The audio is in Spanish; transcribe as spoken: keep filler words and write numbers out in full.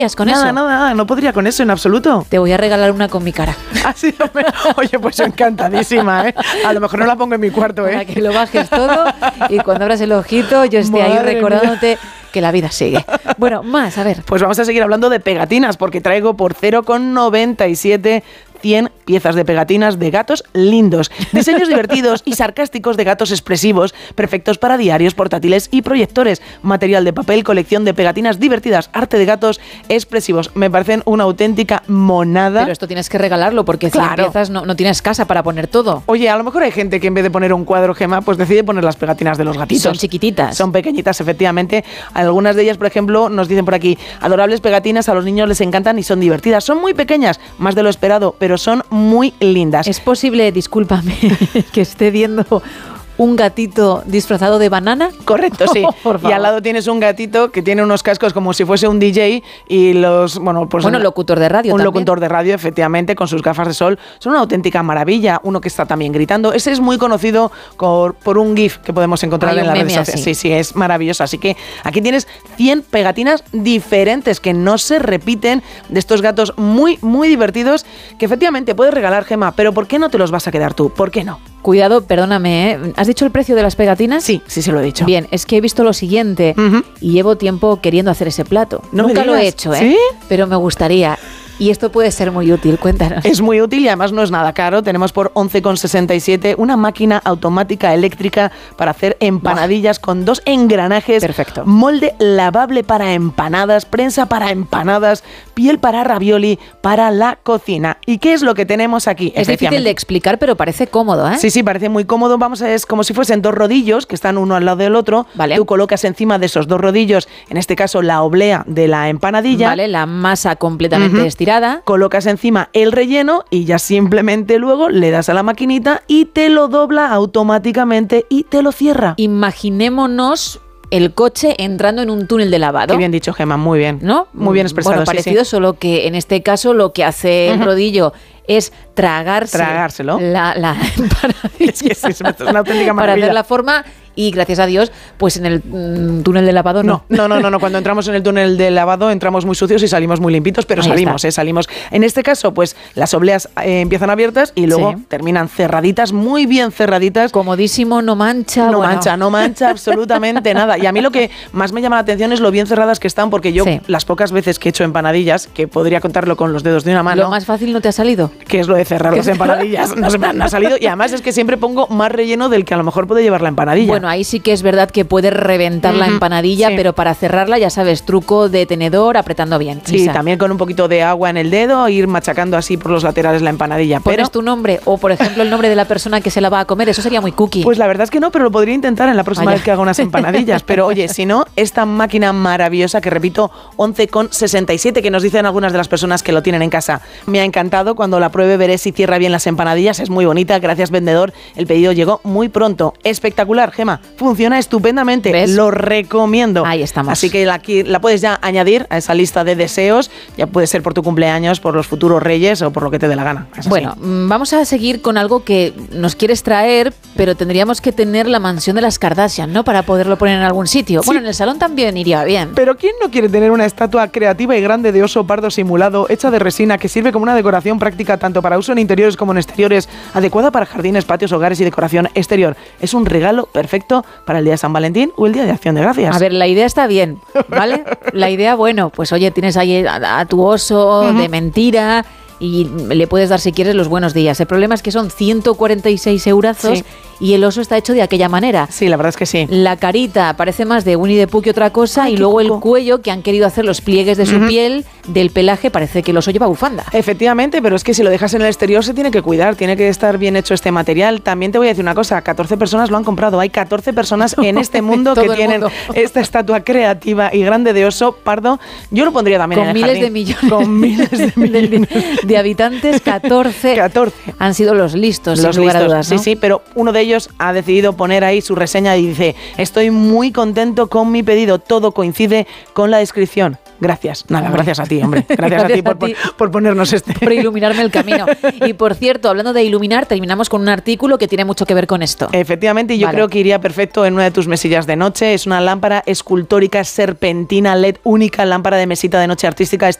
con nada, eso. Nada, nada, no podría con eso en absoluto. Te voy a regalar una con mi cara. Así, oye, pues encantadísima, ¿eh? A lo mejor no la pongo en mi cuarto, ¿eh? Para que lo bajes todo y cuando abras el ojito yo esté Madre ahí recordándote mía. Que la vida sigue. Bueno, más, a ver. Pues vamos a seguir hablando de pegatinas porque traigo por cero coma noventa y siete cien piezas de pegatinas de gatos lindos, diseños divertidos y sarcásticos de gatos expresivos, perfectos para diarios, portátiles y proyectores, material de papel, colección de pegatinas divertidas, arte de gatos expresivos. Me parecen una auténtica monada. Pero esto tienes que regalarlo porque cien claro. piezas no, no tienes casa para poner todo. Oye, a lo mejor hay gente que en vez de poner un cuadro, Gema, pues decide poner las pegatinas de los gatitos. Son chiquititas. Son pequeñitas, efectivamente. Algunas de ellas, por ejemplo, nos dicen por aquí, adorables pegatinas, a los niños les encantan y son divertidas. Son muy pequeñas, más de lo esperado, pero son muy lindas. Es posible, discúlpame, que esté viendo un gatito disfrazado de banana. Correcto, sí. Oh, y al lado tienes un gatito que tiene unos cascos como si fuese un D J y los, bueno, pues... Bueno, locutor de radio Un también. locutor de radio, efectivamente, con sus gafas de sol. Son una auténtica maravilla. Uno que está también gritando. Ese es muy conocido por, por un GIF que podemos encontrar en las redes sociales. Sí, sí, es maravilloso. Así que aquí tienes cien pegatinas diferentes que no se repiten de estos gatos muy, muy divertidos que efectivamente puedes regalar, Gema, pero ¿por qué no te los vas a quedar tú? ¿Por qué no? Cuidado, perdóname, ¿eh? ¿Has dicho el precio de las pegatinas? Sí, sí, se lo he dicho. Bien, es que he visto lo siguiente uh-huh. y llevo tiempo queriendo hacer ese plato. No Nunca lo he hecho, ¿eh? ¿Sí? Pero me gustaría. Y esto puede ser muy útil, cuéntanos. Es muy útil y además no es nada caro. Tenemos por once con sesenta y siete una máquina automática eléctrica para hacer empanadillas Buah. con dos engranajes. Perfecto. Molde lavable para empanadas, prensa para empanadas, piel para ravioli, para la cocina. ¿Y qué es lo que tenemos aquí? Es difícil de explicar, pero parece cómodo, ¿eh? Sí, sí, parece muy cómodo. Vamos a ver, es como si fuesen dos rodillos que están uno al lado del otro. Vale. Tú colocas encima de esos dos rodillos, en este caso la oblea de la empanadilla. Vale, la masa completamente uh-huh. estirada. Colocas encima el relleno y ya simplemente luego le das a la maquinita y te lo dobla automáticamente y te lo cierra. Imaginémonos el coche entrando en un túnel de lavado. Qué bien dicho, Gema, muy bien. ¿No? Muy bien expresado. Bueno, parecido, sí, sí. Solo que en este caso lo que hace uh-huh. el rodillo es tragarse tragárselo la, la empanadilla. Es que es, es una auténtica maravilla. Para hacer la forma y gracias a Dios, pues en el mm, túnel de lavado no. No, no, no, no. Cuando entramos en el túnel de lavado entramos muy sucios y salimos muy limpitos, pero Ahí salimos, eh, salimos. En este caso, pues las obleas eh, empiezan abiertas y luego sí. terminan cerraditas, muy bien cerraditas. Comodísimo, no mancha. No bueno. mancha, no mancha absolutamente nada. Y a mí lo que más me llama la atención es lo bien cerradas que están, porque yo sí. las pocas veces que he hecho empanadillas, que podría contarlo con los dedos de una mano. ¿Lo más fácil no te ha salido? Que es lo de cerrar las empanadillas. No se me han salido. Y además es que siempre pongo más relleno del que a lo mejor puede llevar la empanadilla. Bueno, ahí sí que es verdad que puede reventar uh-huh. la empanadilla, sí. pero para cerrarla, ya sabes, truco de tenedor, apretando bien. Sí, Isa. También con un poquito de agua en el dedo, ir machacando así por los laterales la empanadilla. ¿Pones pero tu nombre o, por ejemplo, el nombre de la persona que se la va a comer? Eso sería muy cookie. Pues la verdad es que no, pero lo podría intentar en la próxima Vaya. vez que haga unas empanadillas. Pero oye, si no, esta máquina maravillosa, que repito, once con sesenta y siete, que nos dicen algunas de las personas que lo tienen en casa. Me ha encantado, cuando la pruebe veré si cierra bien las empanadillas, es muy bonita, gracias vendedor, el pedido llegó muy pronto. Espectacular, Gema, funciona estupendamente. ¿Ves? Lo recomiendo. Ahí estamos. Así que la, la puedes ya añadir a esa lista de deseos, ya puede ser por tu cumpleaños, por los futuros reyes o por lo que te dé la gana. Es bueno, vamos a seguir con algo que nos quieres traer, pero tendríamos que tener la mansión de las Kardashian, ¿no? Para poderlo poner en algún sitio. Sí. Bueno, en el salón también iría bien. Pero ¿quién no quiere tener una estatua creativa y grande de oso pardo simulado, hecha de resina, que sirve como una decoración práctica tanto para uso en interiores como en exteriores, adecuada para jardines, patios, hogares y decoración exterior? Es un regalo perfecto para el día de San Valentín o el día de Acción de Gracias. A ver, la idea está bien, ¿vale? La idea, bueno, pues oye, tienes ahí a, a tu oso uh-huh. de mentira y le puedes dar, si quieres, los buenos días. El problema es que son ciento cuarenta y seis eurazos sí. y el oso está hecho de aquella manera. Sí, la verdad es que sí. La carita parece más de Winnie the Pooh que otra cosa. Ay, y luego cuco. El cuello, que han querido hacer los pliegues de su uh-huh. piel, del pelaje, parece que el oso lleva bufanda. Efectivamente, pero es que si lo dejas en el exterior se tiene que cuidar, tiene que estar bien hecho este material. También te voy a decir una cosa, catorce personas lo han comprado. Hay catorce personas en este mundo que tienen mundo. esta estatua creativa y grande de oso pardo. Yo lo pondría también con en el miles jardín. de millones Con miles de millones de, de habitantes, catorce, catorce han sido los listos, los sin lugar listos, a dudas, ¿no? Sí, sí, pero uno de ellos ellos ha decidido poner ahí su reseña y dice: estoy muy contento con mi pedido, todo coincide con la descripción. Gracias. Nada, hombre. Gracias a ti, hombre. Gracias, gracias a ti, por, a ti por, por ponernos este. Por iluminarme el camino. Y por cierto, hablando de iluminar, terminamos con un artículo que tiene mucho que ver con esto. Efectivamente, y yo vale. creo que iría perfecto en una de tus mesillas de noche. Es una lámpara escultórica serpentina L E D única, lámpara de mesita de noche artística